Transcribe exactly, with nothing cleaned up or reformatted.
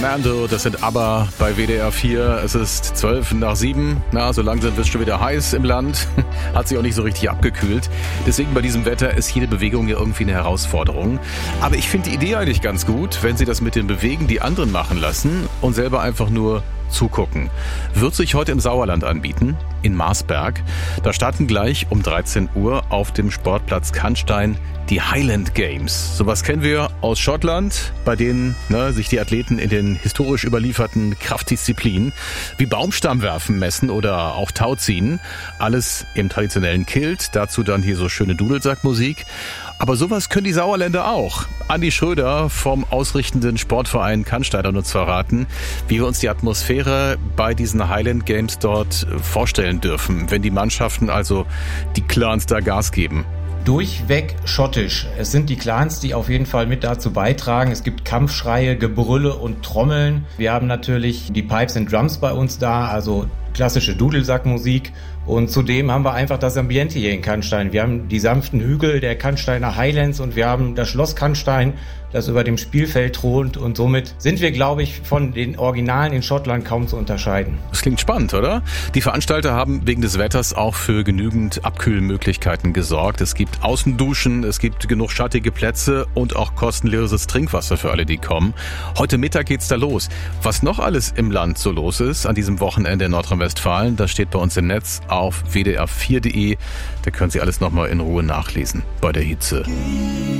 Commando, das sind ABBA bei W D R vier. Es ist zwölf nach sieben. Na, so langsam wird es schon wieder heiß im Land. Hat sich auch nicht so richtig abgekühlt. Deswegen bei diesem Wetter ist jede Bewegung ja irgendwie eine Herausforderung. Aber ich finde die Idee eigentlich ganz gut, wenn Sie das mit dem Bewegen die anderen machen lassen und selber einfach nur zugucken. Wird sich heute im Sauerland anbieten, in Marsberg. Da starten gleich um dreizehn Uhr auf dem Sportplatz Canstein die Highland Games. Sowas kennen wir aus Schottland, bei denen ne, sich die Athleten in den historisch überlieferten Kraftdisziplinen wie Baumstammwerfen messen oder auch Tauziehen. Alles im traditionellen Kilt, dazu dann hier so schöne Dudelsackmusik. Aber sowas können die Sauerländer auch. Andi Schröder vom ausrichtenden Sportverein Canstein hat uns verraten, wie wir uns die Atmosphäre bei diesen Highland Games dort vorstellen dürfen, wenn die Mannschaften, also die Clans, da Gas geben. Durchweg schottisch. Es sind die Clans, die auf jeden Fall mit dazu beitragen. Es gibt Kampfschreie, Gebrülle und Trommeln. Wir haben natürlich die Pipes and Drums bei uns da, also klassische Dudelsackmusik. Und zudem haben wir einfach das Ambiente hier in Canstein. Wir haben die sanften Hügel der Cansteiner Highlands und wir haben das Schloss Canstein, das über dem Spielfeld thront. Und somit sind wir, glaube ich, von den Originalen in Schottland kaum zu unterscheiden. Das klingt spannend, oder? Die Veranstalter haben wegen des Wetters auch für genügend Abkühlmöglichkeiten gesorgt. Es gibt Außenduschen, es gibt genug schattige Plätze und auch kostenloses Trinkwasser für alle, die kommen. Heute Mittag geht's da los. Was noch alles im Land so los ist an diesem Wochenende in Nordrhein-Westfalen, das steht bei uns im Netz auf w d r vier punkt d e. Da können Sie alles nochmal in Ruhe nachlesen bei der Hitze.